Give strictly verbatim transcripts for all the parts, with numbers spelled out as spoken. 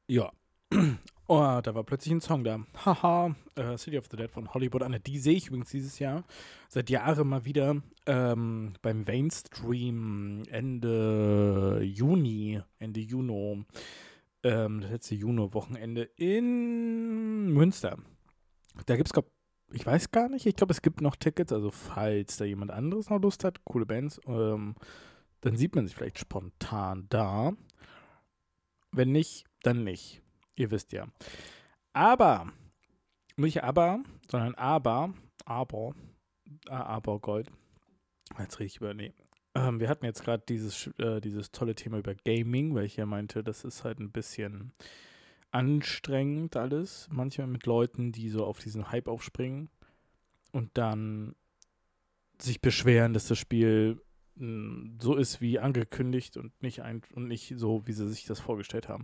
Ja. Oh, da war plötzlich ein Song da. Haha, äh, City of the Dead von Hollywood Anna. Die sehe ich übrigens dieses Jahr seit Jahren mal wieder ähm, beim Mainstream Ende Juni, Ende Juni, ähm, das letzte Juni-Wochenende in Münster. Da gibt's, glaub, ich weiß gar nicht, ich glaube, es gibt noch Tickets, also falls da jemand anderes noch Lust hat, coole Bands, ähm, dann sieht man sich vielleicht spontan da. Wenn nicht, dann nicht. Ihr wisst ja. Aber, nicht aber, sondern aber, aber, äh, aber Gold. Jetzt rede ich über, nee. Ähm, wir hatten jetzt gerade dieses, äh, dieses tolle Thema über Gaming, weil ich ja meinte, das ist halt ein bisschen anstrengend alles. Manchmal mit Leuten, die so auf diesen Hype aufspringen und dann sich beschweren, dass das Spiel mh, so ist wie angekündigt und nicht, ein, und nicht so, wie sie sich das vorgestellt haben.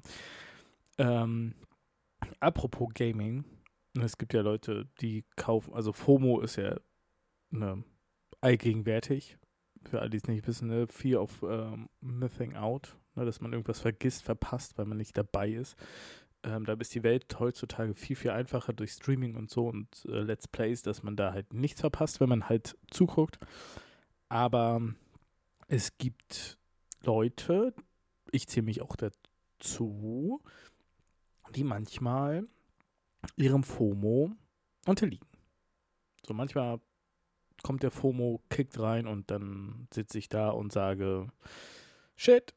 Ähm, apropos Gaming, es gibt ja Leute, die kaufen, also FOMO ist ja ne, allgegenwärtig. Für alle, die es nicht wissen, ne? Fear of ähm, Missing Out, ne? Dass man irgendwas vergisst, verpasst, weil man nicht dabei ist. Ähm, da ist die Welt heutzutage viel, viel einfacher durch Streaming und so und äh, Let's Plays, dass man da halt nichts verpasst, wenn man halt zuguckt. Aber es gibt Leute, ich zähle mich auch dazu, die manchmal ihrem FOMO unterliegen. So manchmal kommt der FOMO, kickt rein und dann sitze ich da und sage, shit,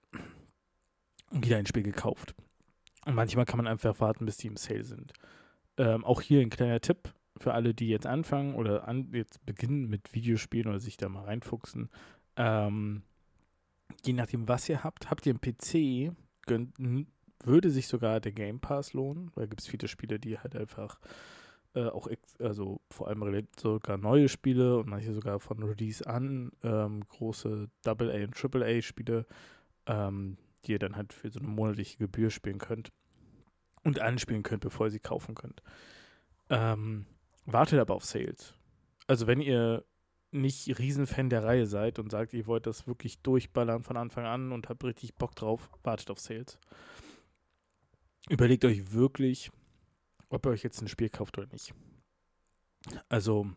und wieder ein Spiel gekauft. Und manchmal kann man einfach warten, bis die im Sale sind. Ähm, auch hier ein kleiner Tipp für alle, die jetzt anfangen oder an, jetzt beginnen mit Videospielen oder sich da mal reinfuchsen. Ähm, je nachdem, was ihr habt, habt ihr einen P C, gönnt, würde sich sogar der Game Pass lohnen, weil gibt es viele Spiele, die halt einfach äh, auch, ex- also vor allem sogar neue Spiele und manche sogar von Release an, ähm, große Double A und Triple A Spiele, ähm, die ihr dann halt für so eine monatliche Gebühr spielen könnt und anspielen könnt, bevor ihr sie kaufen könnt. Ähm, wartet aber auf Sales. Also wenn ihr nicht Riesenfan der Reihe seid und sagt, ihr wollt das wirklich durchballern von Anfang an und habt richtig Bock drauf, wartet auf Sales. Überlegt euch wirklich, ob ihr euch jetzt ein Spiel kauft oder nicht. Also,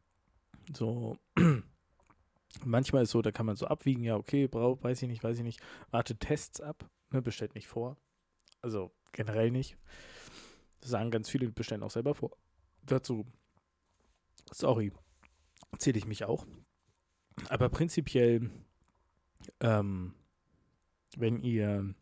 so, manchmal ist so, da kann man so abwiegen, ja, okay, brauch, weiß ich nicht, weiß ich nicht. Wartet Tests ab, ne, bestellt nicht vor. Also, generell nicht. Das sagen ganz viele, bestellen auch selber vor. Dazu, sorry, zähle ich mich auch. Aber prinzipiell, ähm, wenn ihr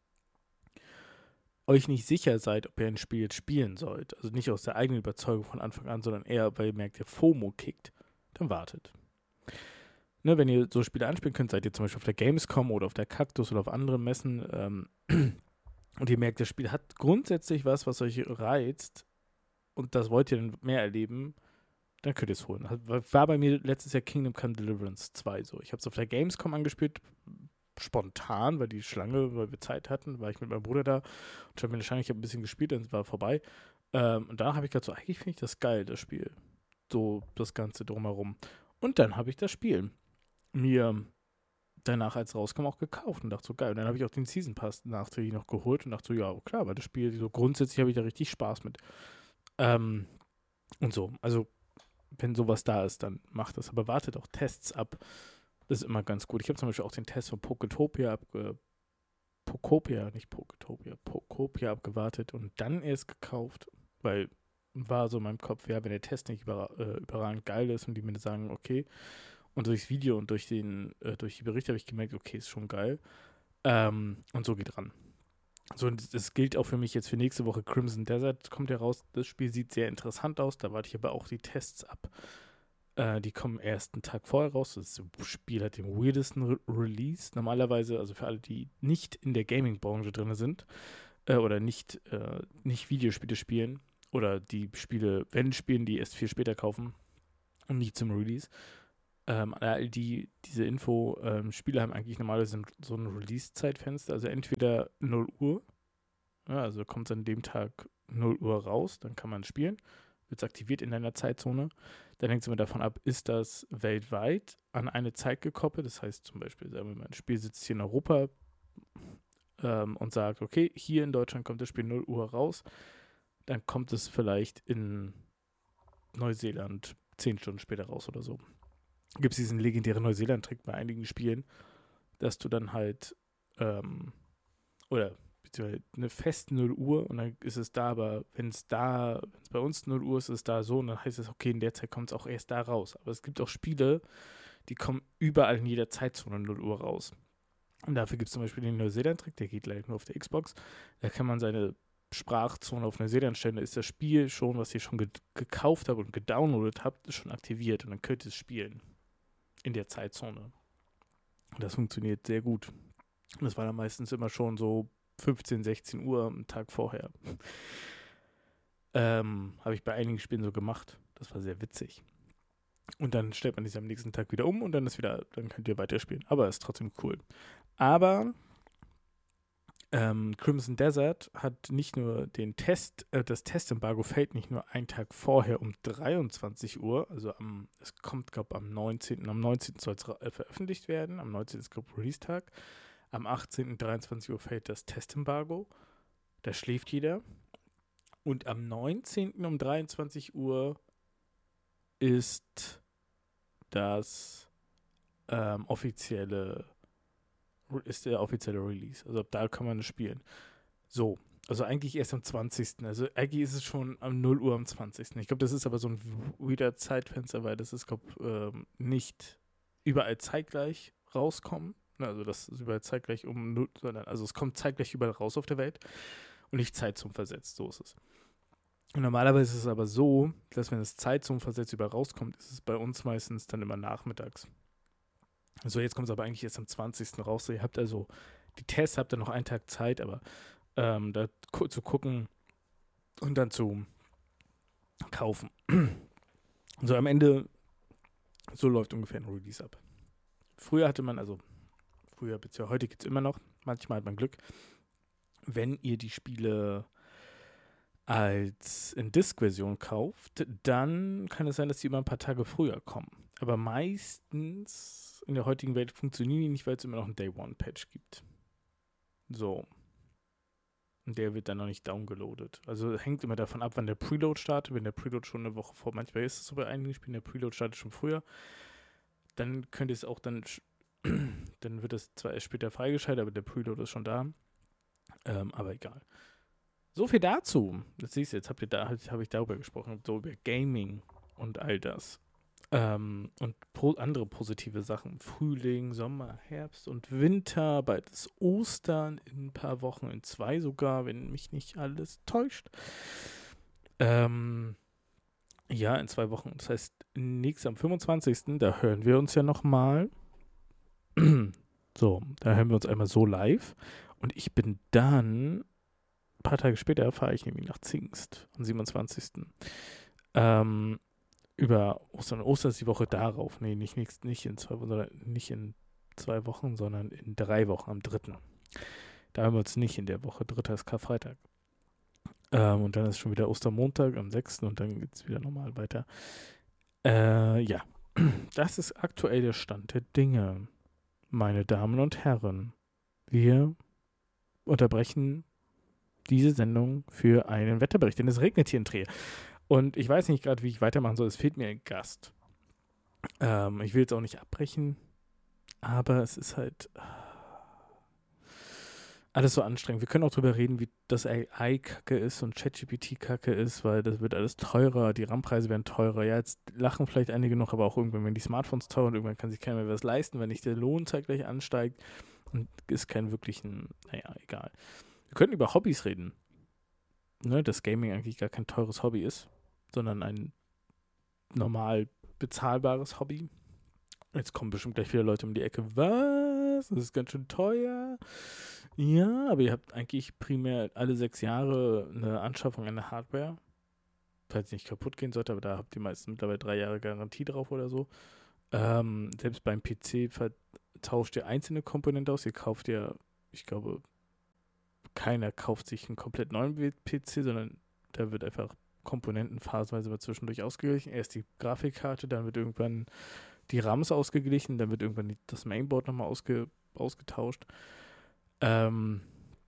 euch nicht sicher seid, ob ihr ein Spiel jetzt spielen sollt, also nicht aus der eigenen Überzeugung von Anfang an, sondern eher, weil ihr merkt, der FOMO kickt, dann wartet. Ne, wenn ihr so Spiele anspielen könnt, seid ihr zum Beispiel auf der Gamescom oder auf der Cactus oder auf anderen Messen ähm, und ihr merkt, das Spiel hat grundsätzlich was, was euch reizt und das wollt ihr dann mehr erleben, dann könnt ihr es holen. War bei mir letztes Jahr Kingdom Come Deliverance zwei so. Ich habe es auf der Gamescom angespielt, spontan, weil die Schlange, weil wir Zeit hatten, war ich mit meinem Bruder da und schon bin ich habe ein bisschen gespielt, dann war vorbei. Ähm, und da habe ich gedacht, so, eigentlich finde ich das geil, das Spiel. So, das Ganze drumherum. Und dann habe ich das Spiel mir danach, als es rauskam, auch gekauft und dachte so, geil. Und dann habe ich auch den Season Pass nachträglich noch geholt und dachte so, ja, klar, weil das Spiel, so grundsätzlich habe ich da richtig Spaß mit. Ähm, und so, also wenn sowas da ist, dann macht das. Aber wartet auch Tests ab. Das ist immer ganz gut. Ich habe zum Beispiel auch den Test von Poketopia abge... Pokopia, nicht Poketopia, Pokopia abgewartet und dann erst gekauft, weil war so in meinem Kopf, ja, wenn der Test nicht über, äh, überragend geil ist und die mir sagen, okay, und durchs Video und durch den, äh, durch die Berichte habe ich gemerkt, okay, ist schon geil. Ähm, und so geht ran. So, und das gilt auch für mich jetzt für nächste Woche. Crimson Desert kommt ja raus. Das Spiel sieht sehr interessant aus. Da warte ich aber auch die Tests ab. Äh, die kommen erst einen Tag vorher raus. Das Spiel hat den weirdesten Re- Release. Normalerweise, also für alle, die nicht in der Gaming-Branche drin sind äh, oder nicht, äh, nicht Videospiele spielen oder die Spiele, wenn spielen, die erst viel später kaufen und nicht zum Release. Ähm, all die, diese Info, ähm, Spiele haben eigentlich normalerweise so ein Release-Zeitfenster, also entweder null Uhr, ja, also kommt es an dem Tag null Uhr raus, dann kann man spielen, wird es aktiviert in einer Zeitzone. Dann hängt es immer davon ab, ist das weltweit an eine Zeit gekoppelt, das heißt zum Beispiel, sagen wir mal, ein Spiel sitzt hier in Europa, ähm, und sagt, okay, hier in Deutschland kommt das Spiel null Uhr raus, dann kommt es vielleicht in Neuseeland zehn Stunden später raus oder so. Gibt es diesen legendären Neuseeland-Trick bei einigen Spielen, dass du dann halt, ähm, oder beziehungsweise eine feste null Uhr und dann ist es da, aber wenn es da, wenn es bei uns null Uhr ist, ist es da so und dann heißt es, okay, in der Zeit kommt es auch erst da raus. Aber es gibt auch Spiele, die kommen überall in jeder Zeitzone null Uhr raus. Und dafür gibt es zum Beispiel den Neuseeland-Trick, der geht leider nur auf der Xbox. Da kann man seine Sprachzone auf Neuseeland stellen. Da ist das Spiel schon, was ihr schon ge- gekauft habt und gedownloadet habt, schon aktiviert und dann könnt ihr es spielen. In der Zeitzone. Und das funktioniert sehr gut. Und das war dann meistens immer schon so fünfzehn, sechzehn Uhr am Tag vorher. ähm, habe ich bei einigen Spielen so gemacht. Das war sehr witzig. Und dann stellt man sich am nächsten Tag wieder um und dann ist wieder, dann könnt ihr weiterspielen. Aber ist trotzdem cool. Aber ähm, Crimson Desert hat nicht nur den Test, äh, das Testembargo fällt nicht nur einen Tag vorher um dreiundzwanzig Uhr, also am, es kommt, glaube ich, am neunzehnten Am neunzehnten soll es äh, veröffentlicht werden, am neunzehnten ist, glaube ich, Release-Tag. Am achtzehnten dreiundzwanzig Uhr fällt das Testembargo. Da schläft jeder. Und am neunzehnten um dreiundzwanzig Uhr ist das ähm, offizielle ist der offizielle Release. Also ab da kann man es spielen. So, also eigentlich erst am zwanzigsten Also eigentlich ist es schon am null Uhr am zwanzigsten Ich glaube, das ist aber so ein wieder Zeitfenster, weil das ist, glaube ähm, nicht überall zeitgleich rauskommen. Also das ist überall zeitgleich um null, sondern also es kommt zeitgleich überall raus auf der Welt und nicht zeitzonenversetzt. So ist es. Und normalerweise ist es aber so, dass wenn es zeitzonenversetzt überall rauskommt, ist es bei uns meistens dann immer nachmittags. So, jetzt kommt es aber eigentlich erst am zwanzigsten raus. So, ihr habt also die Tests, habt ihr noch einen Tag Zeit, aber ähm, da gu- zu gucken und dann zu kaufen. So am Ende, so läuft ungefähr ein Release ab. Früher hatte man, also früher, beziehungsweise heute gibt es immer noch, manchmal hat man Glück, wenn ihr die Spiele als in Disk-Version kauft, dann kann es sein, dass die immer ein paar Tage früher kommen. Aber meistens in der heutigen Welt funktionieren die nicht, weil es immer noch einen Day-One-Patch gibt. So. Und der wird dann noch nicht downgeloadet. Also hängt immer davon ab, wann der Preload startet. Wenn der Preload schon eine Woche vor, manchmal ist es so bei einigen Spielen, der Preload startet schon früher, dann könnt ihr es auch dann, dann wird es zwar erst später freigeschaltet, aber der Preload ist schon da. Ähm, aber egal. So viel dazu. Das siehst du, jetzt habt ihr da, habe ich darüber gesprochen, so über Gaming und all das. Ähm, und po- andere positive Sachen. Frühling, Sommer, Herbst und Winter. Bald ist Ostern in ein paar Wochen, in zwei sogar, wenn mich nicht alles täuscht. Ähm, ja, in zwei Wochen. Das heißt, nächstes am fünfundzwanzigsten Da hören wir uns ja nochmal. So, da hören wir uns einmal so live. Und ich bin dann, ein paar Tage später, fahre ich nämlich nach Zingst, am siebenundzwanzigsten Ähm, über Ostern. Ostern ist die Woche darauf. Nee, nicht, nicht, nicht in zwei Wochen, sondern nicht in zwei Wochen, sondern in drei Wochen, am dritten Da haben wir uns nicht in der Woche. Dritter ist Karfreitag. Ähm, und dann ist schon wieder Ostermontag am sechsten und dann geht es wieder normal weiter. Äh, ja. Das ist aktuell der Stand der Dinge. Meine Damen und Herren, wir unterbrechen diese Sendung für einen Wetterbericht, denn es regnet hier in Trier. Und ich weiß nicht gerade, wie ich weitermachen soll. Es fehlt mir ein Gast. Ähm, ich will jetzt auch nicht abbrechen, aber es ist halt alles so anstrengend. Wir können auch drüber reden, wie das A I-Kacke ist und ChatGPT-Kacke ist, weil das wird alles teurer, die RAM-Preise werden teurer. Ja, jetzt lachen vielleicht einige noch, aber auch irgendwann, wenn die Smartphones teuer und irgendwann kann sich keiner mehr was leisten, wenn nicht der Lohn zeitgleich ansteigt und ist kein wirklichen, naja, egal. Wir könnten über Hobbys reden. Ne, dass Gaming eigentlich gar kein teures Hobby ist, sondern ein normal bezahlbares Hobby. Jetzt kommen bestimmt gleich wieder Leute um die Ecke. Was? Das ist ganz schön teuer. Ja, aber ihr habt eigentlich primär alle sechs Jahre eine Anschaffung einer Hardware. Falls nicht kaputt gehen sollte, aber da habt ihr meistens mittlerweile drei Jahre Garantie drauf oder so. Ähm, selbst beim P C tauscht ihr einzelne Komponenten aus. Ihr kauft ja, ich glaube, keiner kauft sich einen komplett neuen P C, sondern da wird einfach Komponenten phasenweise mal zwischendurch ausgeglichen. Erst die Grafikkarte, dann wird irgendwann die RAMs ausgeglichen, dann wird irgendwann die, das Mainboard nochmal ausge, ausgetauscht. Ähm,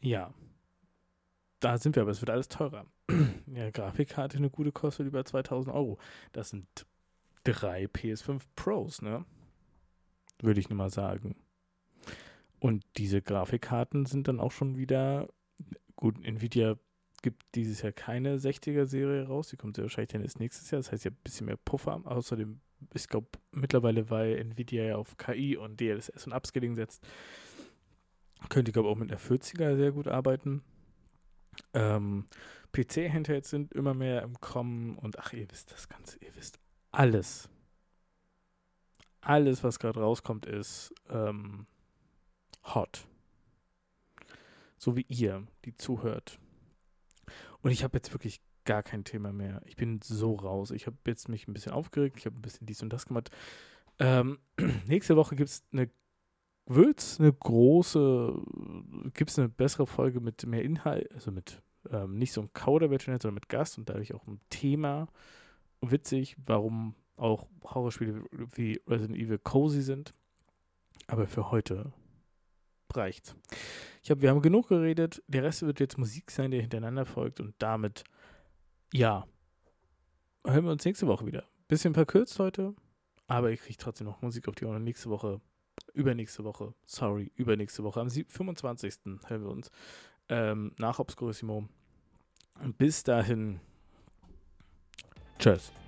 Ja, da sind wir, aber es wird alles teurer. Ja, Grafikkarte, eine gute kostet über zweitausend Euro. Das sind drei P S fünf Pros, ne? Würde ich nur mal sagen. Und diese Grafikkarten sind dann auch schon wieder, gut, Nvidia gibt dieses Jahr keine sechziger-Serie raus, die kommt sehr wahrscheinlich dann erst nächstes Jahr, das heißt ja ein bisschen mehr Puffer. Außerdem, ich glaube, mittlerweile, weil Nvidia ja auf K I und D L S S und Upscaling setzt, könnte ich glaube auch mit einer vierziger sehr gut arbeiten. Ähm, P C-Handhelds sind immer mehr im Kommen und ach, ihr wisst das Ganze, ihr wisst alles. Alles, was gerade rauskommt, ist ähm, hot. So wie ihr, die zuhört. Und ich habe jetzt wirklich gar kein Thema mehr. Ich bin so raus. Ich habe jetzt mich ein bisschen aufgeregt. Ich habe ein bisschen dies und das gemacht. Ähm, nächste Woche gibt es eine, wird's eine große, gibt es eine bessere Folge mit mehr Inhalt, also mit ähm, nicht so einem Kauderwelsch, sondern mit Gast und dadurch auch ein Thema. Witzig, warum auch Horrorspiele wie Resident Evil cozy sind. Aber für heute reicht's. Ich hab, wir haben genug geredet. Der Rest wird jetzt Musik sein, der hintereinander folgt. Und damit, ja, hören wir uns nächste Woche wieder. Bisschen verkürzt heute, aber ich kriege trotzdem noch Musik auf die Ohren. Nächste Woche, übernächste Woche, sorry, übernächste Woche, am fünfundzwanzigsten hören wir uns ähm, nach Obscurissimo. Und bis dahin, tschüss.